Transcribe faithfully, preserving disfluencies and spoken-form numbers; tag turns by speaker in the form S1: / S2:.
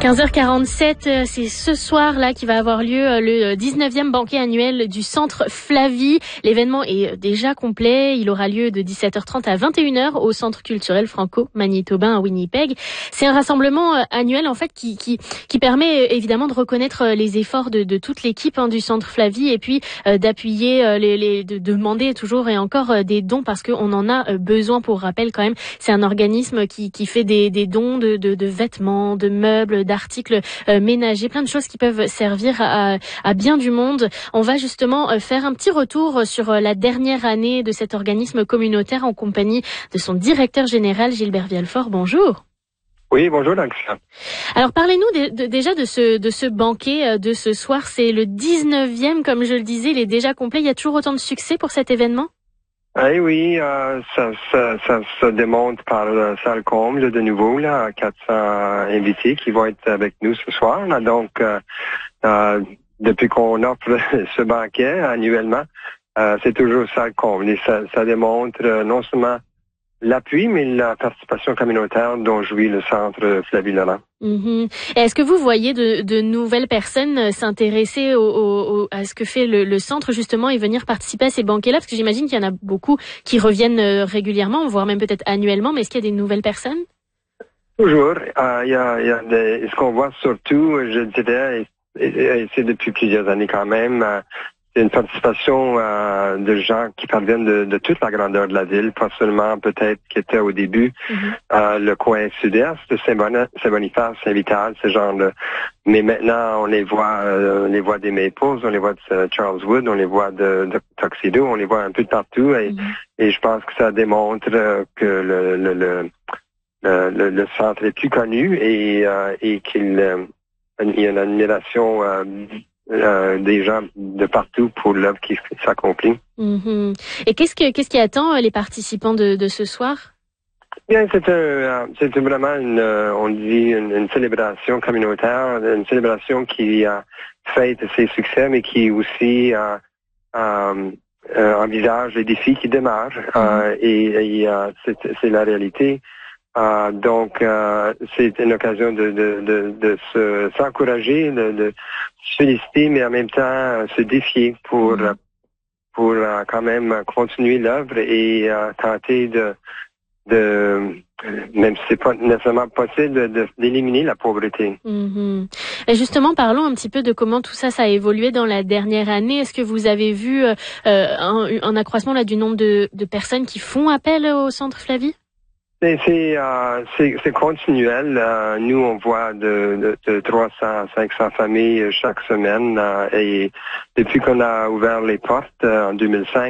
S1: quinze heures quarante-sept, c'est ce soir-là qui va avoir lieu le dix-neuvième banquet annuel du Centre Flavie. L'événement est déjà complet. Il aura lieu de dix-sept heures trente à vingt et une heures au Centre culturel franco-manitobain à Winnipeg. C'est un rassemblement annuel en fait qui qui qui permet évidemment de reconnaître les efforts de, de toute l'équipe hein, du Centre Flavie et puis euh, d'appuyer les, les de demander toujours et encore des dons parce qu'on en a besoin. Pour rappel quand même, c'est un organisme qui qui fait des des dons de de, de vêtements, de meubles, d'articles euh, ménagers, plein de choses qui peuvent servir à, à bien du monde. On va justement euh, faire un petit retour sur euh, la dernière année de cet organisme communautaire en compagnie de son directeur général Gilbert Vielfort. Bonjour.
S2: Oui, bonjour, Alexia.
S1: Alors, parlez-nous de, de, déjà de ce, de ce banquet euh, de ce soir. C'est le dix-neuvième, comme je le disais, il est déjà complet. Il y a toujours autant de succès pour cet événement?
S2: Eh oui, euh, ça, ça, ça se démontre par la salle comble de nouveau, là, quatre cents invités qui vont être avec nous ce soir. Là. Donc, euh, euh, depuis qu'on offre ce banquet annuellement, euh, c'est toujours salle comble. Et ça, ça démontre euh, non seulement l'appui, mais la participation communautaire dont jouit le Centre Flavie-Laurent.
S1: Mm-hmm. Est-ce que vous voyez de, de nouvelles personnes s'intéresser au, au, à ce que fait le, le centre justement et venir participer à ces banquets-là? Parce que j'imagine qu'il y en a beaucoup qui reviennent régulièrement, voire même peut-être annuellement, mais est-ce qu'il y a des nouvelles personnes?
S2: Toujours. Euh, il y a, il y a des, ce qu'on voit surtout, je dirais, et, et, et c'est depuis plusieurs années quand même, euh, c'est une participation euh, de gens qui parviennent de, de toute la grandeur de la ville, pas seulement peut-être qui était au début mm-hmm. euh, le coin sud-est de Saint-Boniface, Saint-Vital, ce genre-là. Mais maintenant, on les voit, euh, on les voit des Maples, on les voit de Charleswood, on les voit de, de Tuxedo, on les voit un peu de partout. Et, mm-hmm. et je pense que ça démontre euh, que le, le, le, le, le centre est plus connu et, euh, et qu'il euh, y a une admiration euh, Euh, des gens de partout pour l'œuvre qui s'accomplit.
S1: Mm-hmm. Et qu'est-ce que qu'est-ce qui attend les participants de, de ce soir?
S2: Bien, c'est un, c'est vraiment une, on dit une, une célébration communautaire, une célébration qui a fête ses succès, mais qui aussi euh, euh, euh, envisage les défis qui démarrent. Mm-hmm. euh, et et euh, c'est, c'est la réalité. Euh, donc, euh, c'est une occasion de, de, de, de se, s'encourager, de, de se féliciter, mais en même temps euh, se défier pour, mmh. pour euh, quand même continuer l'œuvre et euh, tenter de, de, même si c'est pas nécessairement possible, de, de, d'éliminer la pauvreté.
S1: Mmh. Et justement, parlons un petit peu de comment tout ça, ça a évolué dans la dernière année. Est-ce que vous avez vu euh, un, un accroissement là du nombre de, de personnes qui font appel au Centre Flavie?
S2: C'est, c'est, euh, c'est, c'est continuel. Euh, nous, on voit de, de, de trois cents à cinq cents familles chaque semaine. Euh, et depuis qu'on a ouvert les portes euh, en deux mille cinq,